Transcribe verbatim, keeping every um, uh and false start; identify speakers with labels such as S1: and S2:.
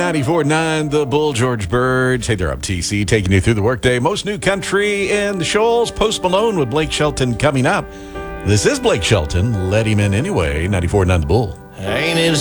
S1: ninety-four point nine The Bull, George Birds. Hey there, I'm T C, taking you through the workday. Most new country in the shoals. Post Malone with Blake Shelton coming up. This is Blake Shelton. Let him in anyway. ninety-four point nine The Bull.
S2: Ain't it